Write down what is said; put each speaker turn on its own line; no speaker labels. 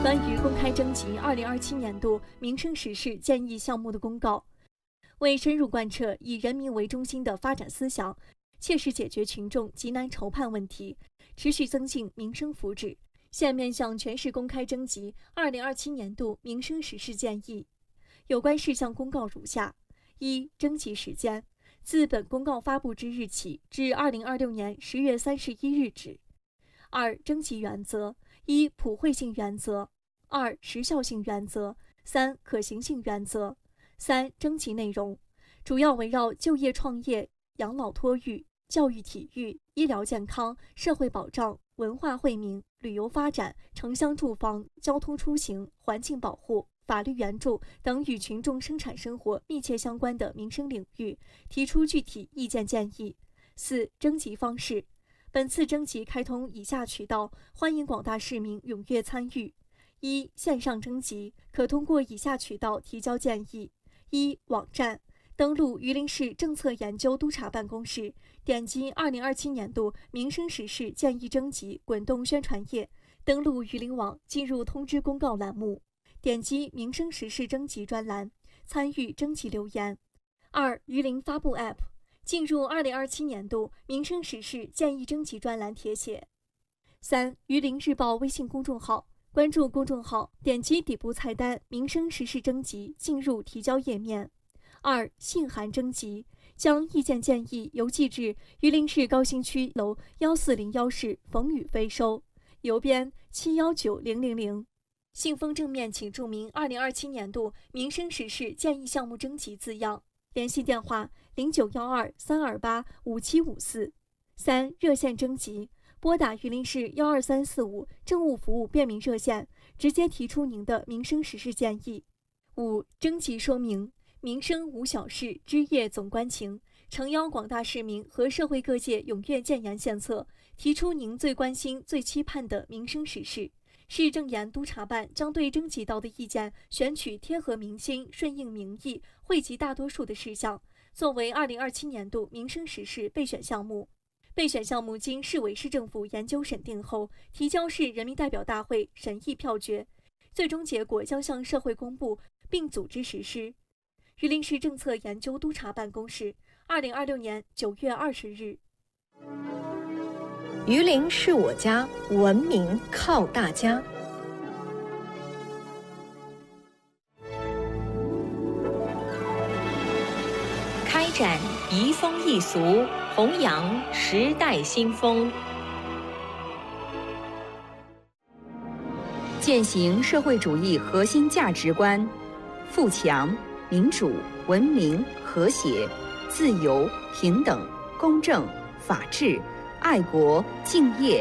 关于公开征集2027年度民生实事建议项目的公告，为深入贯彻以人民为中心的发展思想，切实解决群众急难愁盼问题，持续增进民生福祉，现面向全市公开征集2027年度民生实事建议。有关事项公告如下：一、征集时间，自本公告发布之日起至2026年10月31日止。二、征集原则：一、普惠性原则；二、时效性原则；三、可行性原则。三、征集内容主要围绕就业创业、养老托育、教育体育、医疗健康、社会保障、文化惠民、旅游发展、城乡住房、交通出行、环境保护、法律援助等与群众生产生活密切相关的民生领域，提出具体意见建议。四、征集方式，本次征集开通以下渠道，欢迎广大市民踊跃参与。一、线上征集，可通过以下渠道提交建议：一、网站，登录榆林市政策研究督察办公室，点击2027年度民生实事建议征集滚动宣传页，登录榆林网，进入通知公告栏目，点击民生实事征集专栏，参与征集留言。二、榆林发布 App， 进入2027年度民生实事建议征集专栏填写。三、榆林日报微信公众号，关注公众号，点击底部菜单民生实事征集，进入提交页面。二、信函征集，将意见建议邮寄至榆林市高新区楼1401室冯宇飞收，邮编719000。信封正面请注明2027年度民生实事建议项目征集字样。联系电话0912-328-5754。三、热线征集，拨打榆林市12345政务服务便民热线，直接提出您的民生实事建议。五、征集说明，民生无小事，枝叶总关情，诚邀广大市民和社会各界踊跃建言献策，提出您最关心、最期盼的民生实事。市政研督察办将对征集到的意见选取贴合民心、顺应民意、惠及大多数的事项，作为2027年度民生实事备选项目。备选项目经市委市政府研究审定后，提交市人民代表大会审议票决，最终结果将向社会公布并组织实施。榆林市政策研究督察办公室，2026年9月20日。
榆林是我家，文明靠大家。开展移风易俗，弘扬时代新风，
践行社会主义核心价值观：富强、民主、文明、和谐、自由、平等、公正、法治、爱国、敬业、